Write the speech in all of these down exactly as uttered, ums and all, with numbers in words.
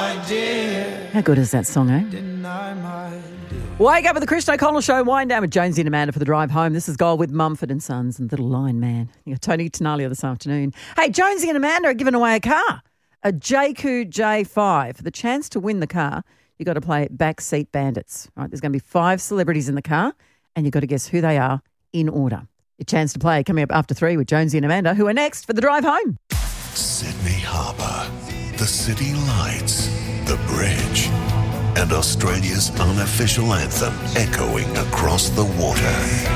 my dear. How good is that song, eh? Deny my dear. Wake up with the Christian O'Connell Show. Wind down with Jonesy and Amanda for the drive home. This is Gold with Mumford and Sons and Little Lion Man. You got Tony Tenalia this afternoon. Hey, Jonesy and Amanda are giving away a car, a J Q J five. For the chance to win the car, you got to play Backseat Bandits. All right, there's going to be five celebrities in the car, and you've got to guess who they are in order. Your chance to play coming up after three with Jonesy and Amanda, who are next for the drive home. Sydney Harbour, the city lights, the bridge, and Australia's unofficial anthem echoing across the water.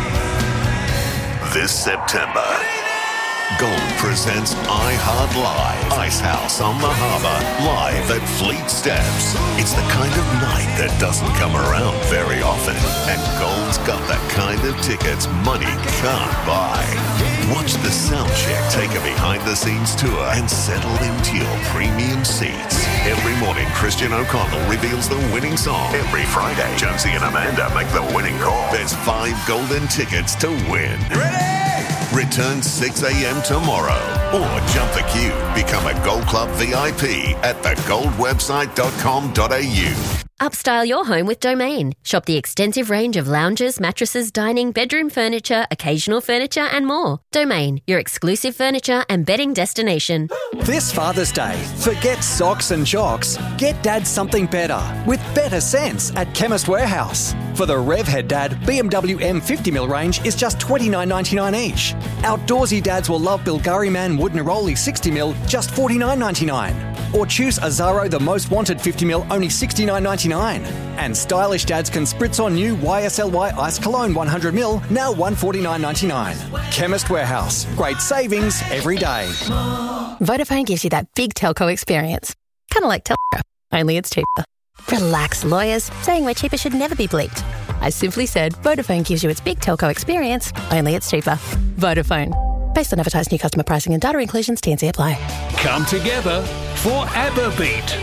This September, Gold presents iHeart Live, Icehouse on the Harbour, live at Fleet Steps. It's the kind of night that doesn't come around very often, and Gold's got the kind of tickets money can't buy. Watch the soundcheck take a behind-the-scenes tour and settle into your premium seats. Every morning, Christian O'Connell reveals the winning song. Every Friday, Jonesy and Amanda make the winning call. There's five golden tickets to win. Ready? Return six a.m. tomorrow. Or jump the queue. Become a Gold Club V I P at the gold website dot com dot a u. Upstyle your home with Domain. Shop the extensive range of lounges, mattresses, dining, bedroom furniture, occasional furniture and more. Domain, your exclusive furniture and bedding destination. This Father's Day, forget socks and jocks. Get Dad something better with better sense at Chemist Warehouse. For the Revhead Dad, B M W M fifty mil range is just twenty-nine ninety-nine each. Outdoorsy dads will love Bilgari Man Wood Neroli sixty mil, just forty-nine ninety-nine. Or choose Azaro The Most Wanted fifty mil, only sixty-nine ninety-nine. And stylish dads can spritz on new Y S L Y Ice Cologne one hundred mil, now one forty-nine ninety-nine. Chemist Warehouse, great savings every day. Vodafone gives you that big telco experience. Kind of like Telco, only it's cheaper. Relax, lawyers. Saying we're cheaper should never be bleeped. I simply said Vodafone gives you its big telco experience, only it's cheaper. Vodafone. Based on advertised new customer pricing and data inclusions, T and C apply. Come together for ABBA Beat.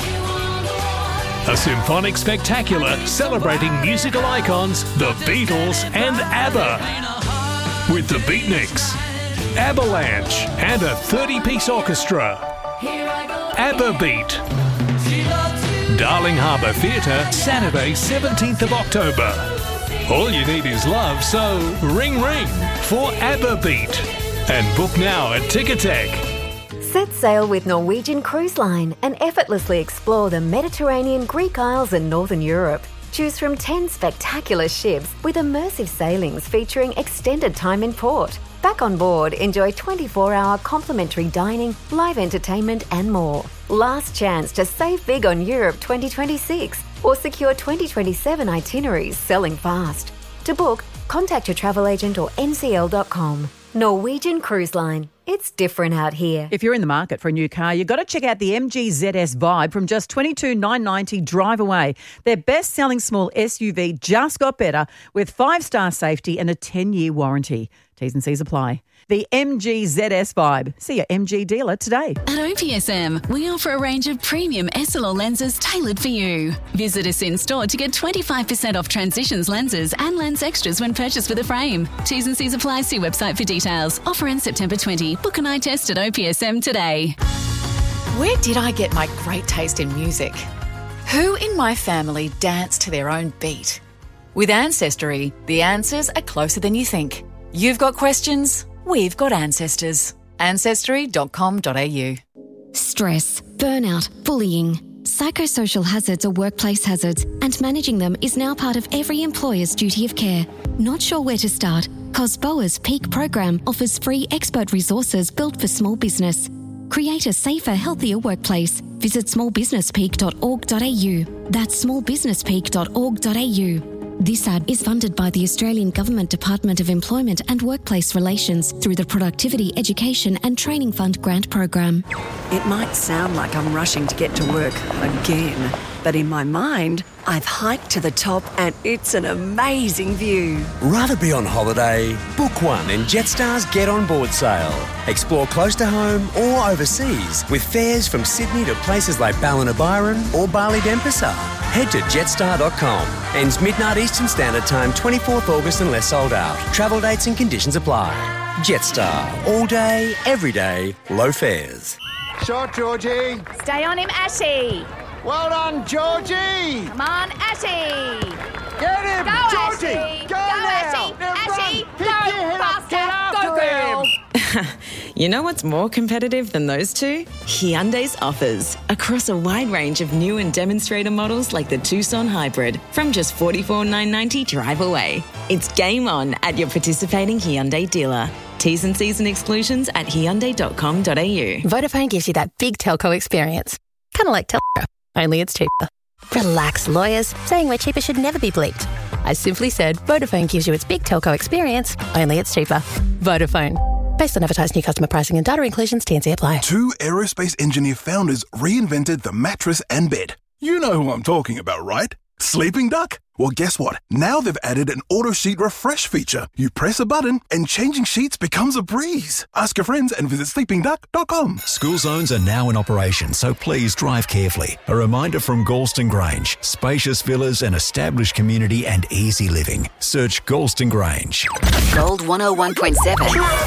A symphonic spectacular celebrating musical icons, the Beatles and ABBA. With the Beatniks, Avalanche and a thirty-piece orchestra. ABBA Beat. Darling Harbour Theatre, Saturday, seventeenth of October. All you need is love, so ring ring for ABBA Beat. And book now at Ticketek. Set sail with Norwegian Cruise Line and effortlessly explore the Mediterranean, Greek Isles and Northern Europe. Choose from ten spectacular ships with immersive sailings featuring extended time in port. Back on board, enjoy twenty-four hour complimentary dining, live entertainment and more. Last chance to save big on Europe twenty twenty-six or secure twenty twenty-seven itineraries selling fast. To book, contact your travel agent or N C L dot com. Norwegian Cruise Line. It's different out here. If you're in the market for a new car, you've got to check out the M G Z S Vibe from just twenty-two thousand nine hundred ninety dollars drive away. Their best-selling small S U V just got better with five-star safety and a ten-year warranty. T's and C's apply. The M G Z S Vibe. See your M G dealer today. At O P S M, we offer a range of premium S L R lenses tailored for you. Visit us in store to get twenty-five percent off Transitions lenses and lens extras when purchased with a frame. T's and C's apply. See website for details. Offer ends September twentieth. Book an eye test at O P S M today. Where did I get my great taste in music? Who in my family danced to their own beat? With Ancestry, the answers are closer than you think. You've got questions? We've got ancestors. ancestry dot com dot a u. Stress, burnout, bullying. Psychosocial hazards are workplace hazards, and managing them is now part of every employer's duty of care. Not sure where to start? COSBOA's Peak program offers free expert resources built for small business. Create a safer, healthier workplace. Visit small business peak dot org dot a u. That's small business peak dot org dot a u. This ad is funded by the Australian Government Department of Employment and Workplace Relations through the Productivity, Education and Training Fund grant program. It might sound like I'm rushing to get to work again, but in my mind, I've hiked to the top and it's an amazing view. Rather be on holiday? Book one in Jetstar's Get On Board sale. Explore close to home or overseas with fares from Sydney to places like Ballina-Byron or Bali Denpasar. Head to jetstar dot com. Ends midnight Eastern Standard Time, twenty-fourth August unless sold out. Travel dates and conditions apply. Jetstar. All day, every day, low fares. Shot, Georgie. Stay on him, Ashy. Well done, Georgie. Come on, Ashy. Get him, Go, Georgie. Ashy. Go, Go, now. Ashy. Now Ashy. run. Go, Pick your head up. faster. Get after Go, girl. him. You know what's more competitive than those two? Hyundai's offers. Across a wide range of new and demonstrator models like the Tucson Hybrid from just forty-four thousand nine hundred ninety dollars drive away. It's game on at your participating Hyundai dealer. T's and C's and exclusions at hyundai dot com dot a u. Vodafone gives you that big telco experience. Kind of like telco, only it's cheaper. Relax, lawyers. Saying we're cheaper should never be bleeped. I simply said Vodafone gives you its big telco experience, only it's cheaper. Vodafone. Based on advertised new customer pricing and data inclusions, T and C apply. Two aerospace engineer founders reinvented the mattress and bed. You know who I'm talking about, right? Sleeping Duck? Well, guess what? Now they've added an auto sheet refresh feature. You press a button and changing sheets becomes a breeze. Ask your friends and visit sleeping duck dot com. School zones are now in operation, so please drive carefully. A reminder from Galston Grange. Spacious villas, an established community and easy living. Search Galston Grange. Gold one oh one point seven.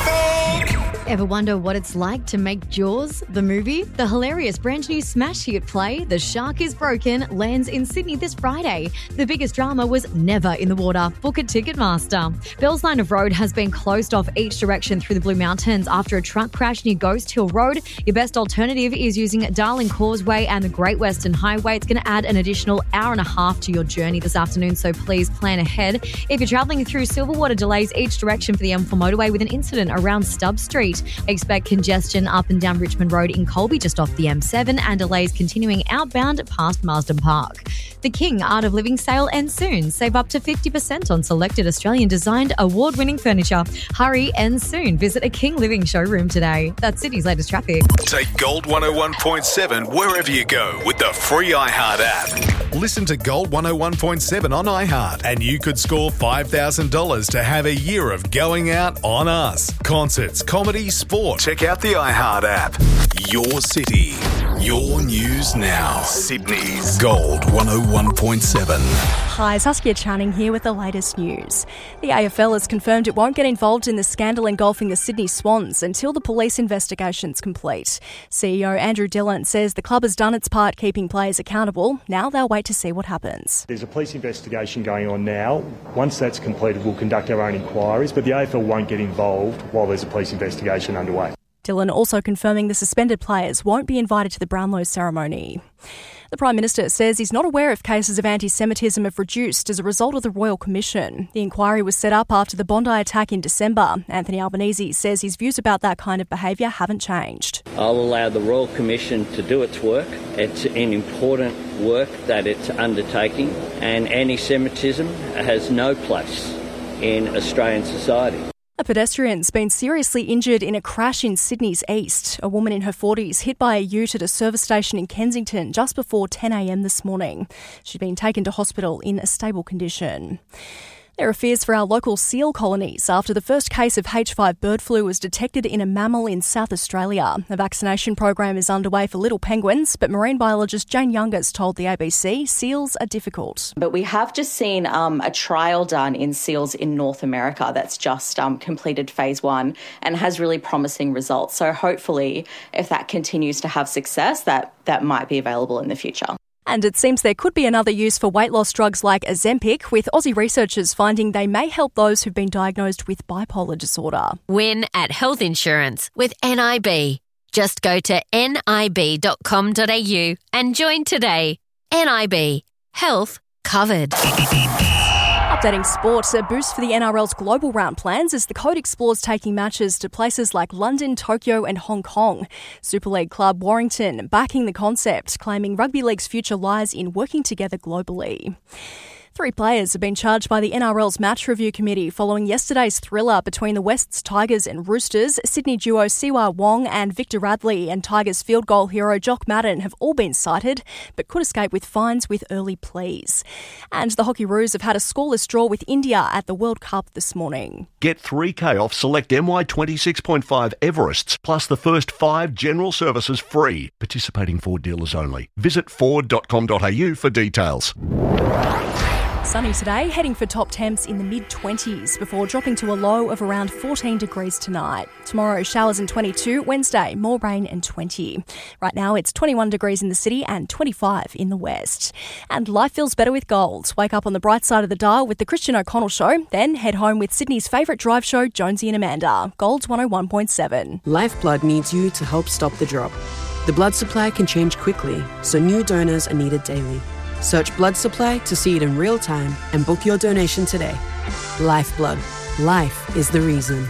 Ever wonder what it's like to make Jaws, the movie? The hilarious brand new smash hit play, The Shark is Broken, lands in Sydney this Friday. The biggest drama was never in the water. Book at Ticketmaster. Bell's Line of Road has been closed off each direction through the Blue Mountains after a truck crash near Ghost Hill Road. Your best alternative is using Darling Causeway and the Great Western Highway. It's going to add an additional hour and a half to your journey this afternoon, so please plan ahead. If you're travelling through Silverwater, delays each direction for the M four motorway with an incident around Stubb Street. Expect congestion up and down Richmond Road in Colby just off the M seven and delays continuing outbound past Marsden Park. The King Art of Living sale ends soon. Save up to fifty percent on selected Australian-designed award-winning furniture. Hurry, ends soon. Visit a King Living showroom today. That's Sydney's latest traffic. Take Gold one oh one point seven wherever you go with the free iHeart app. Listen to Gold one oh one point seven on iHeart and you could score five thousand dollars to have a year of going out on us. Concerts, comedy, sport. Check out the iHeart app. Your city, your news now. Sydney's Gold one oh one point seven. Hi, Saskia Channing here with the latest news. The A F L has confirmed it won't get involved in the scandal engulfing the Sydney Swans until the police investigation's complete. C E O Andrew Dillon says the club has done its part keeping players accountable. Now they'll wait to see what happens. There's a police investigation going on now. Once that's completed, we'll conduct our own inquiries, but the A F L won't get involved while there's a police investigation underway. Dillon also confirming the suspended players won't be invited to the Brownlow ceremony. The Prime Minister says he's not aware if cases of anti-Semitism have reduced as a result of the Royal Commission. The inquiry was set up after the Bondi attack in December. Anthony Albanese says his views about that kind of behaviour haven't changed. I'll allow the Royal Commission to do its work. It's an important work that it's undertaking, and anti-Semitism has no place in Australian society. A pedestrian's been seriously injured in a crash in Sydney's east. A woman in her forties hit by a ute at a service station in Kensington just before ten a m this morning. She'd been taken to hospital in a stable condition. There are fears for our local seal colonies after the first case of H five bird flu was detected in a mammal in South Australia. A vaccination program is underway for little penguins, but marine biologist Jane Youngers told the A B C seals are difficult. But we have just seen um, a trial done in seals in North America that's just um, completed phase one and has really promising results. So hopefully, if that continues to have success, that, that might be available in the future. And it seems there could be another use for weight loss drugs like Ozempic, with Aussie researchers finding they may help those who've been diagnosed with bipolar disorder. Win at health insurance with N I B. Just go to N I B dot com dot A U and join today. N I B. Health covered. Updating sports, a boost for the N R L's global round plans as the code explores taking matches to places like London, Tokyo and Hong Kong. Super League club Warrington backing the concept, claiming rugby league's future lies in working together globally. Three players have been charged by the N R L's match review committee following yesterday's thriller between the West's Tigers and Roosters. Sydney duo Siwa Wong and Victor Radley and Tigers field goal hero Jock Madden have all been cited, but could escape with fines with early pleas. And the Hockey Roos have had a scoreless draw with India at the World Cup this morning. Get three K off select M Y twenty-six point five Everests, plus the first five general services free. Participating Ford dealers only. Visit ford dot com dot A U for details. Sunny today, heading for top temps in the mid-twenties before dropping to a low of around fourteen degrees tonight. Tomorrow, showers and twenty-two. Wednesday, more rain and twenty. Right now, it's twenty-one degrees in the city and twenty-five in the west. And life feels better with gold. Wake up on the bright side of the dial with the Christian O'Connell Show, then head home with Sydney's favourite drive show, Jonesy and Amanda. Gold's one oh one point seven. Lifeblood needs you to help stop the drop. The blood supply can change quickly, so new donors are needed daily. Search blood supply to see it in real time and book your donation today. Lifeblood. Life is the reason.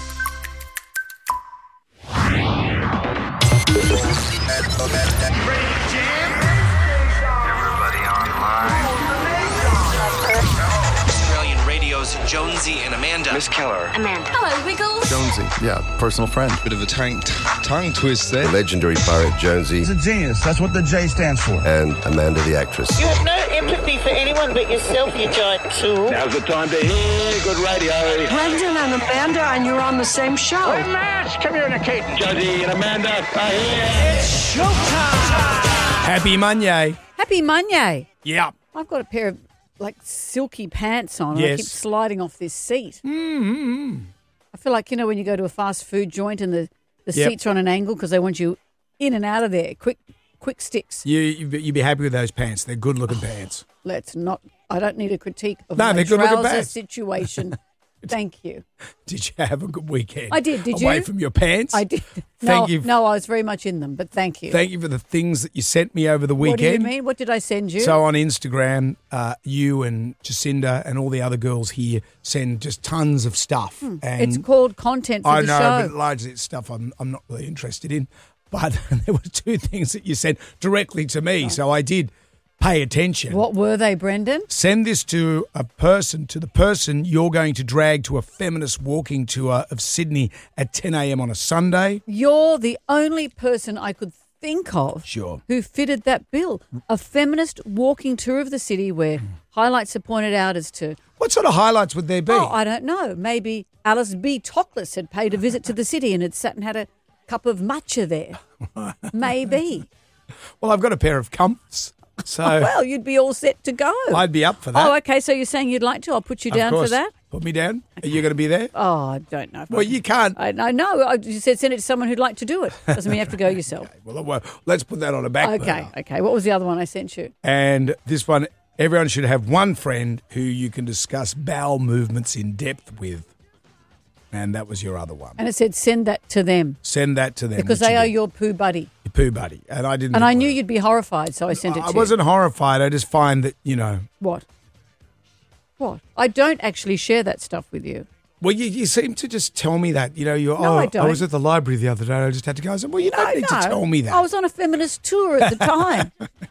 Australian Radio's Jonesy and Amanda. Miss Keller. Amanda. Hello, Wiggles. Jonesy, yeah, personal friend. Bit of a tongue, tongue twist there. The legendary pirate Jonesy. He's a genius. That's what the J stands for. And Amanda the actress. You have no empathy for anyone but yourself, you giant tool. Now's the time to hear good radio. Brendan and Amanda, and you're on the same show. We're mass communicating. Jonesy and Amanda are here. It's showtime. Happy Monday. Happy Monday. Yeah. I've got a pair of like silky pants on. Yes. And I keep sliding off this seat. Mm-hmm. I feel like, you know, when you go to a fast food joint and the, the Yep. seats are on an angle because they want you in and out of there. Quick, quick sticks. You, you, you'd be happy with those pants. They're good-looking pants. Let's not. I don't need a critique of No, my they're good-looking trouser pants. situation. Thank you. Did you have a good weekend? I did. Did you? Away from your pants? I did. Thank no, you. No, I was very much in them, but thank you. Thank you for the things that you sent me over the What do you weekend. mean? What did I send you? So on Instagram, uh, you and Jacinda and all the other girls here send just tons of stuff. Hmm. And It's called content for I the know, show. but largely it's stuff I'm, I'm not really interested in. But there were two things that you sent directly to me, so I did pay attention. What were they, Brendan? Send this to a person, to the person you're going to drag to a feminist walking tour of Sydney at ten a.m. on a Sunday. You're the only person I could think of Sure. who fitted that bill. A feminist walking tour of the city where highlights are pointed out as to... What sort of highlights would there be? Oh, I don't know. Maybe Alice B. Toklas had paid a visit to the city and had sat and had a cup of matcha there. Maybe. Well, I've got a pair of comfs, so Well, you'd be all set to go. I'd be up for that. Oh, okay. So you're saying you'd like to? I'll put you Of down for course. that. Put me down. Are you going to be there? Oh, I don't know. if Well, I- you can't. I, I know. I, you said send it to someone who'd like to do it. Doesn't mean you have to go yourself. Well, well, let's put that on a back Okay. burner. Okay. What was the other one I sent you? And this one, everyone should have one friend who you can discuss bowel movements in depth with. And that was your other one. And it said send that to them Send that to them. because which they you are did. your poo buddy. Your poo buddy. And I didn't. And I knew you'd be horrified, so I sent it to I you. wasn't horrified. I just find that, you know. What? What? I don't actually share that stuff with you. Well, you, you seem to just tell me that. You know, you're, No, oh, I don't. was at the library the other day. I just had to go. I said, well, you don't I need know. to tell me that. I was on a feminist tour at the time.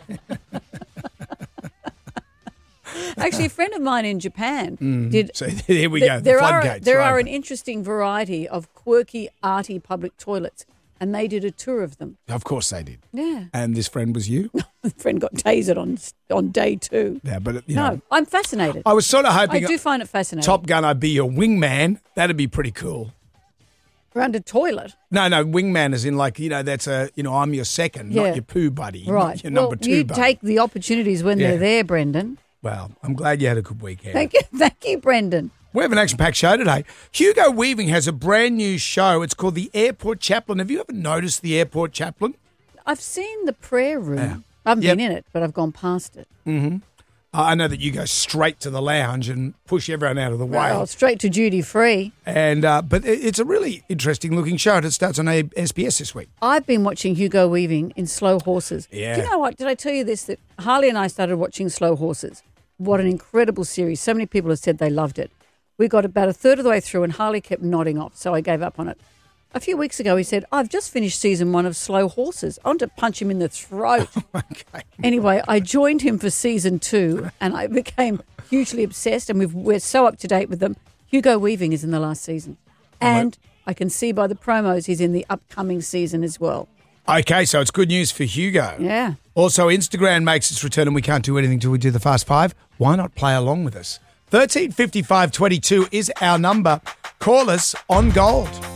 Actually, a friend of mine in Japan Mm. did. So there we th- go. The There are floodgates there are are an open. interesting variety of quirky, arty public toilets, and they did a tour of them. Of course they did. Yeah, And this friend was you? the friend got tasered on on day two. Yeah, but, you no, know. I'm fascinated. I was sort of hoping. I do find it fascinating. Top Gun, I'd be your wingman. That'd be pretty cool. Around a toilet. No, no, wingman is in like, you know, that's a, you know, I'm your second, Yeah. not your poo buddy, Right. not your well, number two you buddy. take the opportunities when Yeah. they're there, Brendan. Well, I'm glad you had a good weekend. Thank you, thank you, Brendan. We have an action-packed show today. Hugo Weaving has a brand new show. It's called The Airport Chaplain. Have you ever noticed The Airport Chaplain? I've seen the prayer room. Yeah. I haven't Yep. been in it, but I've gone past it. Mm-hmm. I know that you go straight to the lounge and push everyone out of the way. Well, straight to duty free. And uh, but it- it's a really interesting-looking show, and it starts on S B S this week. I've been watching Hugo Weaving in Slow Horses. Yeah. Do you know what? Did I tell you this? That Harley and I started watching Slow Horses. What an incredible series. So many people have said they loved it. We got about a third of the way through and Harley kept nodding off, so I gave up on it. A few weeks ago, he said, I've just finished season one of Slow Horses. I want to punch him in the throat. Okay. Anyway, I joined him for season two and I became hugely obsessed, and we've, we're so up to date with them. Hugo Weaving is in the last season. And I can see by the promos he's in the upcoming season as well. Okay, so it's good news for Hugo. Yeah. Also, Instagram makes its return, and we can't do anything till we do the Fast Five. Why not play along with us? thirteen fifty-five twenty-two is our number. Call us on Gold.